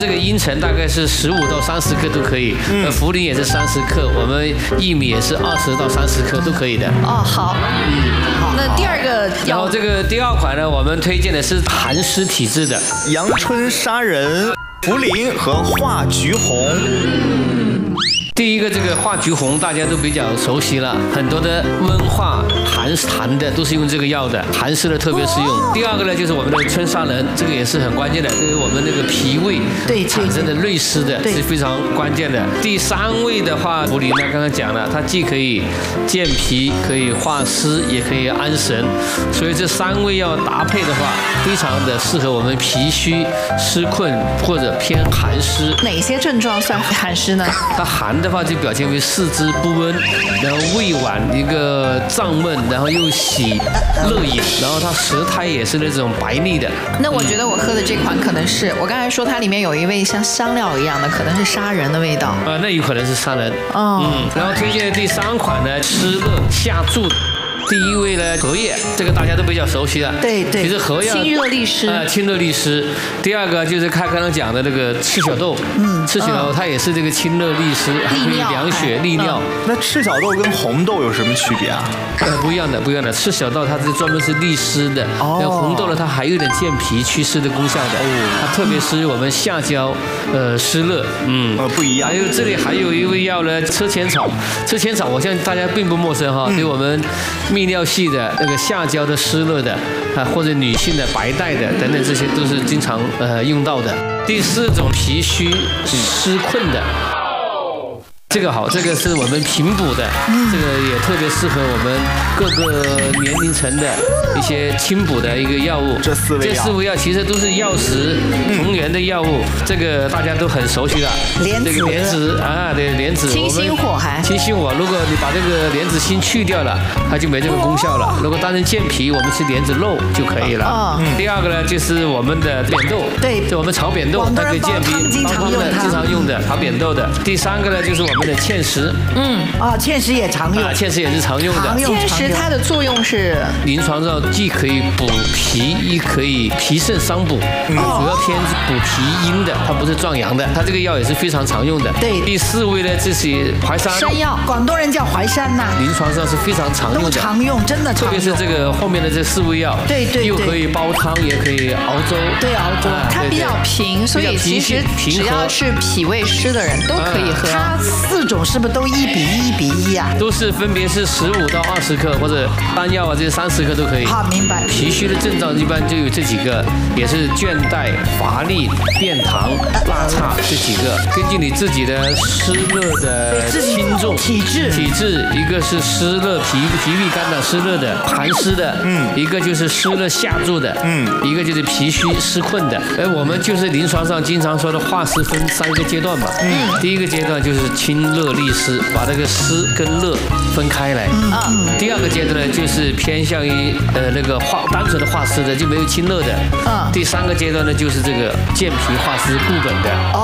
这个茵陈大概是15到30克都可以，茯苓也是30克，我们薏米也是20到30克都可以的。 哦，好，好。那第二个， 然后这个第二款呢，我们推荐的是寒湿体质的阳春砂仁、茯苓和化橘红。 第一个这个化橘红大家都比较熟悉了，很多的温化寒痰的都是用这个药的，寒湿的特别适用。第二个呢就是我们的春砂仁，这个也是很关键的，对于我们那个脾胃产生的内湿的是非常关键的。第三位的话，茯苓呢刚刚讲了，它既可以健脾，可以化湿，也可以安神，所以这3味药搭配的话，非常的适合我们脾虚、湿困或者偏寒湿。 哪些症状算寒湿呢？ 它寒的话就表现为四肢不温，然后胃脘一个胀闷，然后又喜乐饮，然后它舌苔也是那种白腻的。 那我觉得我喝的这款可能是，我刚才说它里面有一味像香料一样的，可能是砂仁的味道。 那有可能是砂仁。然后推荐的第3款呢，湿热下注。第一位呢，荷叶，这个大家都比较熟悉了。 对对， 其实荷叶清热利湿。 清热利湿。第二个就是刚刚讲的那个赤小豆，赤小豆它也是这个清热利湿，还可以凉血利尿。 那赤小豆跟红豆有什么区别啊？ 不一样的，不一样的。赤小豆它是专门是利湿的，然后红豆呢它还有点健脾祛湿的功效的。它特别是我们下焦湿热。 不一样。 还有这里还有一味药呢，车前草。车前草我相信大家并不陌生哈，对我们泌尿系的那个下焦的湿热的或者女性的白带的等等，这些都是经常用到的。第4种脾虚湿困的。这个好，这个是我们平补的，这个也特别适合我们各个年龄层的一些清补的一个药物。 这4 味药其实都是药食同源的药物，这个大家都很熟悉了。这个莲子啊，对，莲子。 清心火还。 清心火，如果你把这个莲子心去掉了，它就没这个功效了。如果当成健脾，我们吃莲子肉就可以了。第二个呢，就是我们的扁豆，对，就我们炒扁豆，它可以健脾，经常用的炒扁豆的。第3个呢，就是我们的芡实， 芡实也常用， 芡实也是常用的。 芡实它的作用是临床上既可以补脾，亦可以脾肾伤补，主要偏补脾阴的，它不是壮阳的。它这个药也是非常常用的。 对， 第4位呢，这是淮山， 山药，广东人叫淮山呐， 临床上是非常常用的， 都常用，真的常用。 特别是这个后面的这4味药， 对， 又可以煲汤，也可以熬粥， 对，熬粥， 它比较平，所以其实只要是脾胃湿的人都可以喝。 它4种是不是都1:1:1啊？ 都是分别是15到20克，或者单药这些30克都可以。 好，明白。 脾虚的症状一般就有这几个，也是倦怠、乏力、便溏、拉差这几个。根据你自己的湿热的轻重体质，一个是湿热脾胃肝胆湿热的寒湿的，一个就是湿热下注的，一个就是脾虚湿困的。我们就是临床上经常说的化湿分3个阶段嘛。第一个阶段就是清热利湿，把这个湿跟热分开来。第2个阶段呢，就是偏向于那个单纯的化湿的，就没有清热的。第3个阶段呢，就是这个健脾化湿固本的。